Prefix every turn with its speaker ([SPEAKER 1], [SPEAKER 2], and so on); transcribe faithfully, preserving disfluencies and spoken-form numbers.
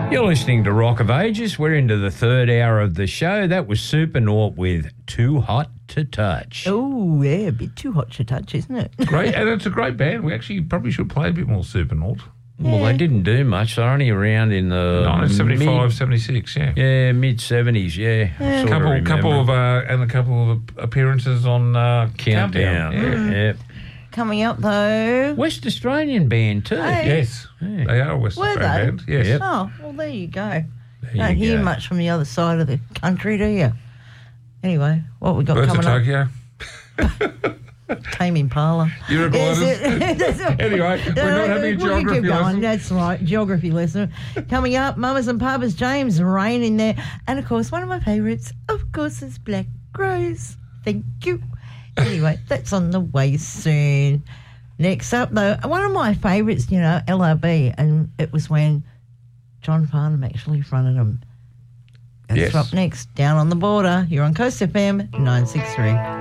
[SPEAKER 1] You're listening to Rock of Ages. We're into the third hour of the show. That was Supernaut with Too Hot to Touch.
[SPEAKER 2] Oh, yeah, a bit too hot to touch, isn't it?
[SPEAKER 3] Great, and it's a great band. We actually probably should play a bit more Supernaut.
[SPEAKER 1] Well, they didn't do much. They're only around in the
[SPEAKER 3] nineteen seventy-five,
[SPEAKER 1] mid,
[SPEAKER 3] seventy-six, yeah.
[SPEAKER 1] Yeah, mid-seventies, yeah.
[SPEAKER 2] Yeah.
[SPEAKER 1] Sort
[SPEAKER 3] Couple,
[SPEAKER 1] of
[SPEAKER 3] couple of uh, and a couple of appearances on uh,
[SPEAKER 1] Countdown.
[SPEAKER 3] Countdown. Yeah.
[SPEAKER 1] Yeah.
[SPEAKER 2] Coming up, though.
[SPEAKER 1] West Australian band too.
[SPEAKER 2] Hey.
[SPEAKER 3] Yes,
[SPEAKER 1] Yeah.
[SPEAKER 3] they are a West
[SPEAKER 2] Were
[SPEAKER 3] Australian
[SPEAKER 2] they?
[SPEAKER 3] band. Yes.
[SPEAKER 1] Yep.
[SPEAKER 2] Oh, well, there you go.
[SPEAKER 1] There
[SPEAKER 2] Don't
[SPEAKER 1] you
[SPEAKER 2] hear
[SPEAKER 1] go.
[SPEAKER 2] much from the other side of the country, do you? Anyway, what we got
[SPEAKER 3] Birds of
[SPEAKER 2] coming up?
[SPEAKER 3] Tokyo.
[SPEAKER 2] Tame Impala.
[SPEAKER 3] You're
[SPEAKER 2] Yes,
[SPEAKER 3] gliders.
[SPEAKER 2] it-
[SPEAKER 3] Anyway, we're not having a
[SPEAKER 2] We can
[SPEAKER 3] geography
[SPEAKER 2] keep going.
[SPEAKER 3] lesson.
[SPEAKER 2] That's right, geography lesson. Coming up, Mamas and Papas, James, Rain in there. And, of course, one of my favourites, of course, is Black Rose. Thank you. Anyway, that's on the way soon. Next up, though, one of my favourites, you know, L R B, and it was when John Farnham actually fronted them. That's
[SPEAKER 3] Yes.
[SPEAKER 2] up next, Down on the Border. You're on Coast F M nine six three.